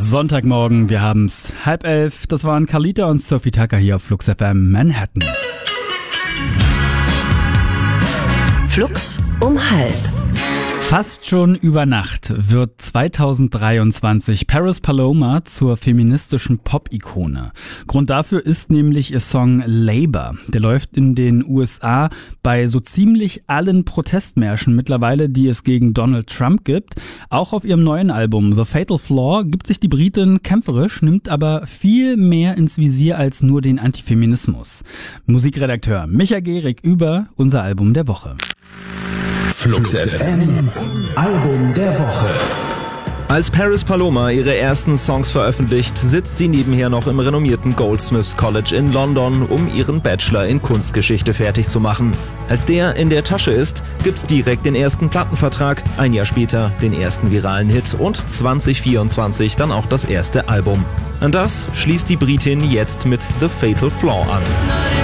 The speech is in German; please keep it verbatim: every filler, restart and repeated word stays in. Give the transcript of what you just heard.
Sonntagmorgen, wir haben's halb elf. Das waren Carlita und Sophie Tucker hier auf Flux F M Manhattan. Flux um halb. Fast schon über Nacht wird zweitausenddreiundzwanzig Paris Paloma zur feministischen Pop-Ikone. Grund dafür ist nämlich ihr Song Labor. Der läuft in den U S A bei so ziemlich allen Protestmärschen mittlerweile, die es gegen Donald Trump gibt. Auch auf ihrem neuen Album The Fatal Flaw gibt sich die Britin kämpferisch, nimmt aber viel mehr ins Visier als nur den Antifeminismus. Musikredakteur Micha Gehrig über unser Album der Woche. Flux F M Album der Woche. Als Paris Paloma ihre ersten Songs veröffentlicht, sitzt sie nebenher noch im renommierten Goldsmiths College in London, um ihren Bachelor in Kunstgeschichte fertig zu machen. Als der in der Tasche ist, gibt's direkt den ersten Plattenvertrag, ein Jahr später den ersten viralen Hit und zwanzig vierundzwanzig dann auch das erste Album. An das schließt die Britin jetzt mit The Fatal Flaw an.